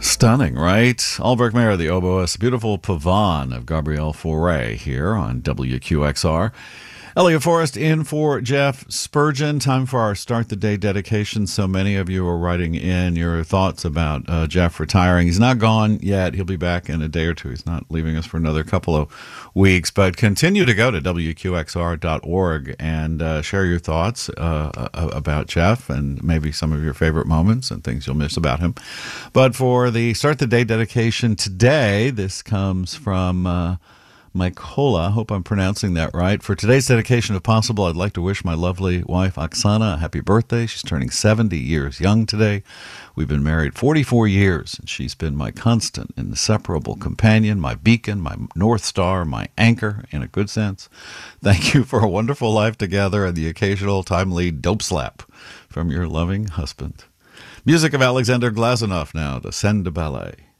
Stunning, right? Albrecht Meyer, the oboist, beautiful Pavane of Gabrielle Fauré here on WQXR. Elliot Forrest in for Jeff Spurgeon. Time for our Start the Day dedication. So many of you are writing in your thoughts about Jeff retiring. He's not gone yet. He'll be back in a day or two. He's not leaving us for another couple of weeks. But continue to go to WQXR.org and share your thoughts about Jeff and maybe some of your favorite moments and things you'll miss about him. But for the Start the Day dedication today, this comes from Mykola, I hope I'm pronouncing that right. For today's dedication, if possible, I'd like to wish my lovely wife, Oksana, a happy birthday. She's turning 70 years young today. We've been married 44 years, and she's been my constant, inseparable companion, my beacon, my North Star, my anchor, in a good sense. Thank you for a wonderful life together and the occasional timely dope slap from your loving husband. Music of Alexander Glazunov now, the Scène de Ballet.